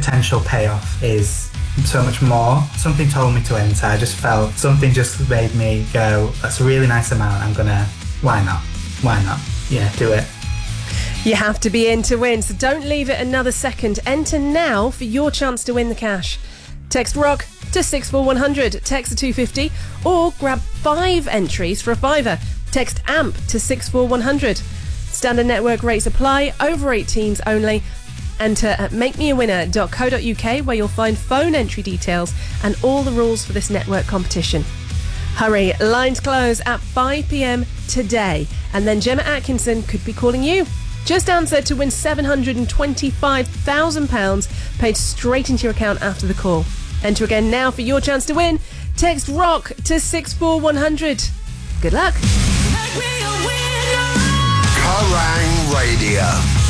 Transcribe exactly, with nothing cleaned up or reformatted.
potential payoff is so much more. Something told me to enter. I just felt something just made me go, that's a really nice amount. I'm gonna, why not? Why not? Yeah, do it. You have to be in to win, so don't leave it another second. Enter now for your chance to win the cash. Text ROCK to six four one hundred, text to two fifty, or grab five entries for a fiver. Text AMP to six four one hundred. Standard network rates apply, over eighteens only. Enter at make me a winner dot co dot uk, where you'll find phone entry details and all the rules for this network competition. Hurry, lines close at five p.m. today, and then Gemma Atkinson could be calling you. Just answer to win seven hundred twenty-five thousand pounds paid straight into your account after the call. Enter again now for your chance to win. Text ROCK to six four one hundred. Good luck. Kerrang Radio.